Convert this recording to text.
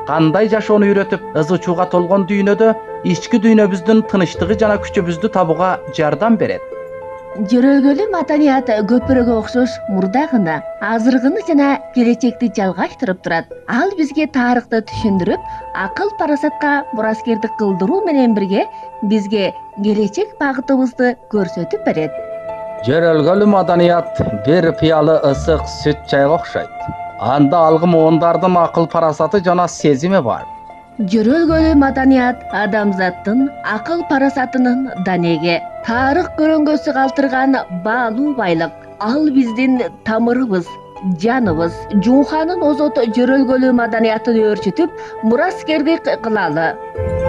кандай жашоону үйрөтүп, ызы чууга толгон дүйнөдө ички дүйнөбүздүн тынычтыгы жана күчүбүздү табууга жардам берет. Жөрөлгөлүү маданият көпүрөгө окшош мурдагыны, азыркыны жана келечекти жалгаштырып турат. Ал бизге тарыхты түшүндүрүп, акыл парасатка мураскердик кылдыруу менен бирге бизге келечек багытыбызды көрсөтүп берет. Жөрөлгөлүү маданият бир пыялы ысык сүт чайга окшойт. Анда алгы муундардын акыл парасаты жана сезими бар. Жөрөлгөлүү маданият адамзаттын акыл парасатынын данеги, тарых көрөңгөсү калтырган баалуу байлык. Ал биздин тамырыбыз, жаныбыз. Жумханын озот жөрөлгөлүү маданиятын өөрчүтүп, мураскердик кылалы.